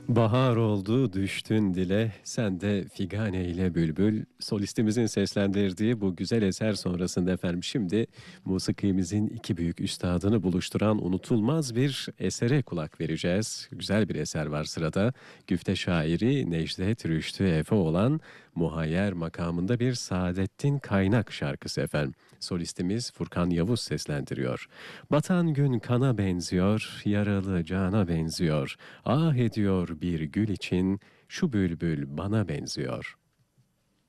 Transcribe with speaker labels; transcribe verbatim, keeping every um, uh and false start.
Speaker 1: Bahar oldu düştün dile, sen de figane ile bülbül. Solistimizin seslendirdiği bu güzel eser sonrasında efendim şimdi musikimizin iki büyük üstadını buluşturan unutulmaz bir esere kulak vereceğiz. Güzel bir eser var sırada. Güfte şairi Necdet Rüştü Efe olan Muhayyer makamında bir Saadettin Kaynak şarkısı efendim. Solistimiz Furkan Yavuz seslendiriyor. Batan gün kana benziyor, yaralı cana benziyor. Ah ediyor bir gül için şu bülbül bana benziyor.